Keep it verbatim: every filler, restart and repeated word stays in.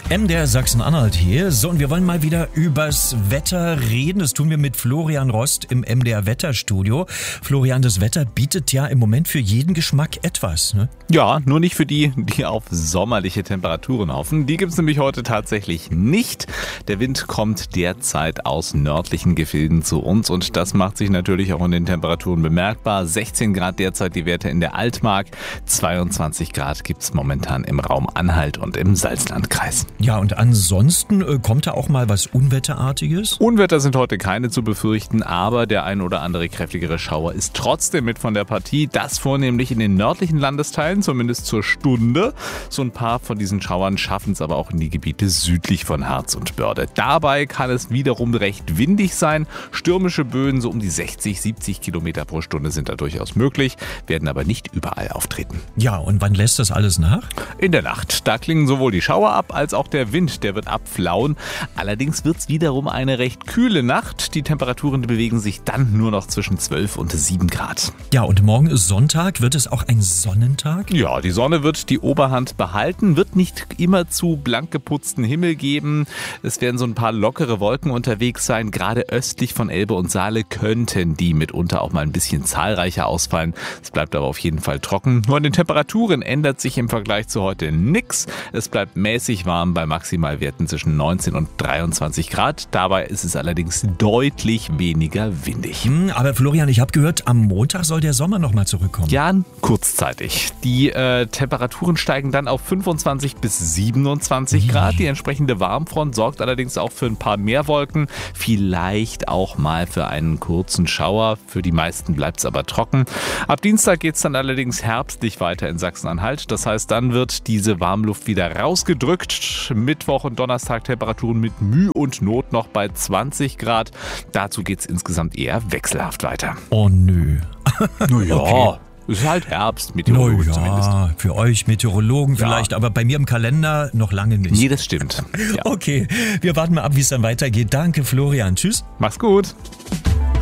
M D R Sachsen-Anhalt hier. So, und wir wollen mal wieder übers Wetter reden. Das tun wir mit Florian Rost im M D R Wetterstudio. Florian, das Wetter bietet ja im Moment für jeden Geschmack etwas, ne? Ja, nur nicht für die, die auf sommerliche Temperaturen hoffen. Die gibt's nämlich heute tatsächlich nicht. Der Wind kommt derzeit aus nördlichen Gefilden zu uns und das macht sich natürlich auch in den Temperaturen bemerkbar. sechzehn Grad derzeit die Werte in der Altmark, zweiundzwanzig Grad gibt's momentan im Raum Anhalt und im Salzlandkreis. Ja, und ansonsten äh, kommt da auch mal was Unwetterartiges? Unwetter sind heute keine zu befürchten, aber der ein oder andere kräftigere Schauer ist trotzdem mit von der Partie. Das vornehmlich in den nördlichen Landesteilen, zumindest zur Stunde. So ein paar von diesen Schauern schaffen es aber auch in die Gebiete südlich von Harz und Börde. Dabei kann es wiederum recht windig sein. Stürmische Böen so um die sechzig, siebzig Kilometer pro Stunde sind da durchaus möglich, werden aber nicht überall auftreten. Ja, und wann lässt das alles nach? In der Nacht. Da klingen sowohl die Schauer ab, als auch der Wind, der wird abflauen. Allerdings wird es wiederum eine recht kühle Nacht. Die Temperaturen bewegen sich dann nur noch zwischen zwölf und sieben Grad. Ja, und morgen ist Sonntag. Wird es auch ein Sonnentag? Ja, die Sonne wird die Oberhand behalten, wird nicht immer zu blank geputzten Himmel geben. Es werden so ein paar lockere Wolken unterwegs sein. Gerade östlich von Elbe und Saale könnten die mitunter auch mal ein bisschen zahlreicher ausfallen. Es bleibt aber auf jeden Fall trocken. Nur an den Temperaturen ändert sich im Vergleich zu heute nichts. Es bleibt mäßig warm bei Maximalwerten zwischen neunzehn und dreiundzwanzig Grad. Dabei ist es allerdings deutlich weniger windig. Hm, aber Florian, ich habe gehört, am Montag soll der Sommer nochmal zurückkommen. Ja, kurzzeitig. Die äh, Temperaturen steigen dann auf fünfundzwanzig bis siebenundzwanzig Grad. Die entsprechende Warmfront sorgt allerdings auch für ein paar mehr Wolken. Vielleicht auch mal für einen kurzen Schauer. Für die meisten bleibt es aber trocken. Ab Dienstag geht es dann allerdings herbstlich weiter in Sachsen-Anhalt. Das heißt, dann wird diese Warmluft wieder rausgedrückt. Mittwoch und Donnerstag Temperaturen mit Mühe und Not noch bei zwanzig Grad. Dazu geht es insgesamt eher wechselhaft weiter. Oh nö. Naja, okay. Es ist halt Herbst, meteorologisch no, ja, zumindest. Für euch Meteorologen Ja. vielleicht, aber bei mir im Kalender noch lange nicht. Nee, das stimmt. Ja. Okay, wir warten mal ab, wie es dann weitergeht. Danke, Florian. Tschüss. Mach's gut.